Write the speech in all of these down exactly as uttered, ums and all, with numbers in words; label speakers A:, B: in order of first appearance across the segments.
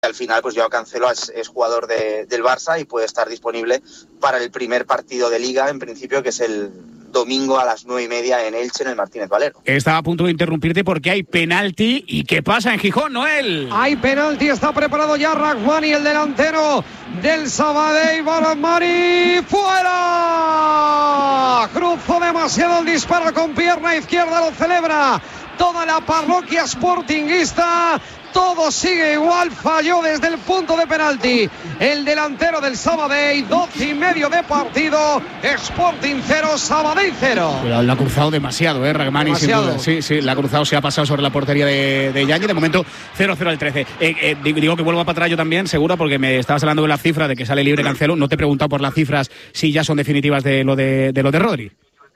A: al final pues Joao Cancelo es, es jugador de, del Barça y puede estar disponible para el primer partido de Liga, en principio, que es el domingo a las nueve y media en Elche, en el Martínez Valero.
B: Estaba a punto de interrumpirte porque hay penalti. ¿Y qué pasa en Gijón, Noel?
C: Hay penalti, está preparado ya Rahmani, el delantero del Sabadell. Rahmani, ¡fuera! Cruzó demasiado el disparo con pierna izquierda, lo celebra toda la parroquia sportinguista. Todo sigue igual, falló desde el punto de penalti el delantero del Sabadell. Doce y medio de partido, Sporting cero, Sabadell cero.
B: Pero la ha cruzado demasiado, ¿eh? Rahmani, sin duda. Sí, sí, la ha cruzado, se ha pasado sobre la portería de, de Yañez. De momento cero cero al trece. Eh, eh, digo que vuelvo para atrás yo también, seguro, porque me estabas hablando de la cifra de que sale libre Cancelo. No te he preguntado por las cifras si ya son definitivas de lo de, de, lo de Rodri.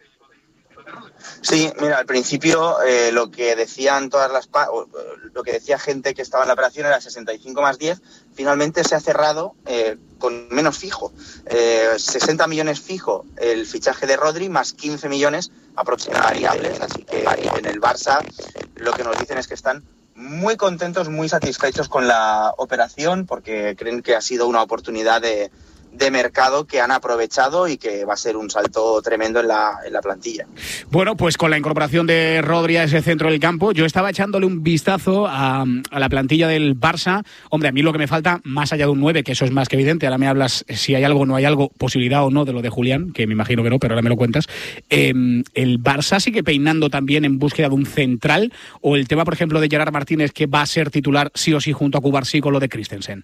A: Sí, mira, al principio eh, lo que decían todas las pa- lo que decía gente que estaba en la operación era sesenta y cinco más diez. Finalmente se ha cerrado eh, con menos fijo, eh, sesenta millones fijo el fichaje de Rodri, más quince millones aproximadamente variables. Así que en el Barça lo que nos dicen es que están muy contentos, muy satisfechos con la operación, porque creen que ha sido una oportunidad de de mercado que han aprovechado y que va a ser un salto tremendo en la, en la plantilla.
B: Bueno, pues con la incorporación de Rodri a ese centro del campo, yo estaba echándole un vistazo a, a la plantilla del Barça. Hombre, a mí lo que me falta, más allá de un nueve, que eso es más que evidente, ahora me hablas si hay algo o no hay algo, posibilidad o no de lo de Julián, que me imagino que no, pero ahora me lo cuentas. Eh, ¿El Barça sigue peinando también en búsqueda de un central? ¿O el tema, por ejemplo, de Gerard Martínez, que va a ser titular sí o sí junto a Cubarsí con lo de Christensen?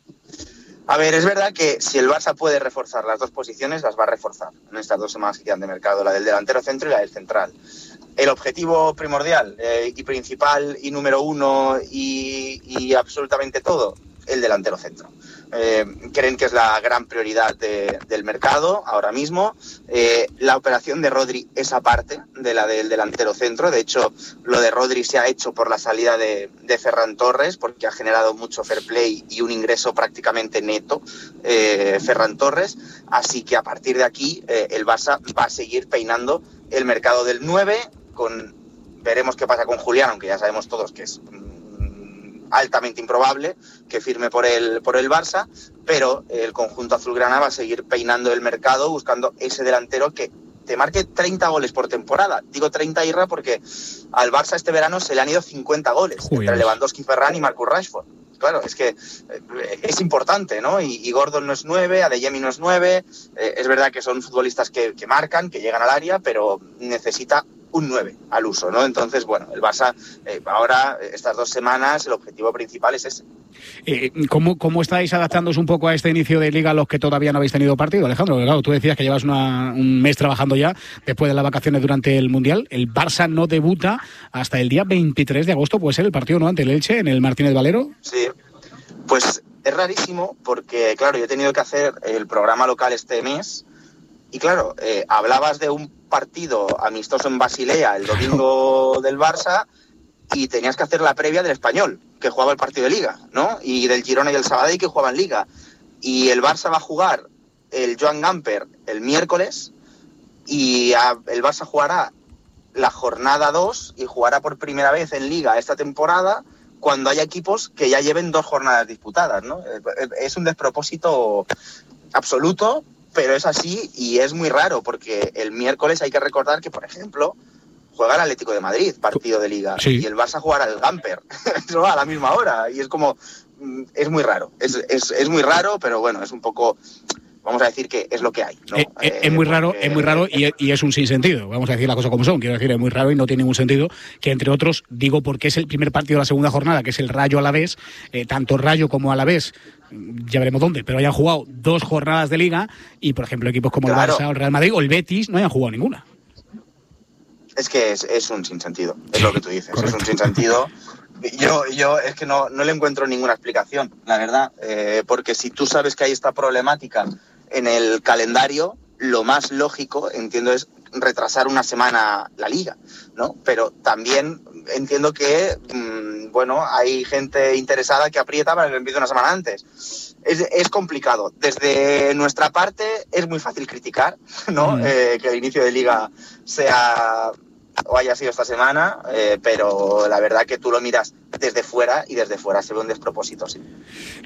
A: A ver, es verdad que si el Barça puede reforzar las dos posiciones, las va a reforzar en estas dos semanas que quedan de mercado, la del delantero centro y la del central. El objetivo primordial eh, y principal y número uno y, y absolutamente todo, el delantero centro. Eh, creen que es la gran prioridad de, del mercado ahora mismo. Eh, la operación de Rodri es aparte de la del delantero centro. De hecho, lo de Rodri se ha hecho por la salida de, de Ferran Torres, porque ha generado mucho fair play y un ingreso prácticamente neto, eh, Ferran Torres. Así que a partir de aquí eh, el Barça va a seguir peinando el mercado del nueve. Con, veremos qué pasa con Julián, aunque ya sabemos todos que es altamente improbable que firme por el, por el Barça, pero el conjunto azulgrana va a seguir peinando el mercado buscando ese delantero que te marque treinta goles por temporada. Digo treinta, Irra, porque al Barça este verano se le han ido cincuenta goles, Uy, entre Lewandowski, Ferran y Marcus Rashford. Claro, es que es importante, ¿no? Y, y Gordon no es nueve, Adeyemi no es nueve, eh, es verdad que son futbolistas que, que marcan, que llegan al área, pero necesita un nueve al uso, ¿no? Entonces, bueno, el Barça eh, ahora, estas dos semanas, el objetivo principal es ese.
B: Eh, ¿cómo, ¿Cómo estáis adaptándoos un poco a este inicio de Liga los que todavía no habéis tenido partido, Alejandro? Claro, tú decías que llevas una, un mes trabajando ya después de las vacaciones durante el Mundial. El Barça no debuta hasta el día veintitrés de agosto, puede ser el partido, ¿no?, ante el Elche en el Martínez Valero.
A: Sí, pues es rarísimo porque, claro, yo he tenido que hacer el programa local este mes y, claro, eh, hablabas de un partido amistoso en Basilea el domingo del Barça y tenías que hacer la previa del Español, que jugaba el partido de Liga, ¿no? Y del Girona y el Sabadell, que jugaban Liga. Y el Barça va a jugar el Joan Gamper el miércoles y a, el Barça jugará la jornada dos y jugará por primera vez en Liga esta temporada cuando haya equipos que ya lleven dos jornadas disputadas, ¿no? Es un despropósito absoluto, pero es así y es muy raro porque el miércoles hay que recordar que, por ejemplo, juega el Atlético de Madrid, partido de Liga, sí, y el Barça jugará el Gamper, ¿no?, a la misma hora, y es como, es muy raro, es, es, es muy raro, pero bueno, es un poco, vamos a decir que es lo que hay, ¿no?
B: Es, es, es muy raro,
A: porque...
B: es muy raro y, y es un sinsentido, vamos a decir las cosas como son, quiero decir, es muy raro y no tiene ningún sentido, que entre otros, digo porque es el primer partido de la segunda jornada, que es el Rayo Alavés, eh, tanto Rayo como Alavés, ya veremos dónde, pero hayan jugado dos jornadas de Liga y, por ejemplo, equipos como claro. el Barça o el Real Madrid o el Betis no hayan jugado ninguna.
A: Es que es, es un sinsentido, es lo que tú dices, Correcto. Es un sinsentido. Yo, yo es que no, no le encuentro ninguna explicación, la verdad, eh, porque si tú sabes que hay esta problemática en el calendario, lo más lógico, entiendo, es retrasar una semana la Liga, ¿no? Pero también entiendo que, mmm, bueno, hay gente interesada que aprieta para que empiece una semana antes. Es, es complicado. Desde nuestra parte es muy fácil criticar, ¿no? Mm. Eh, que el inicio de Liga sea o haya sido esta semana, eh, pero la verdad que tú lo miras desde fuera y desde fuera se ve un despropósito, sí.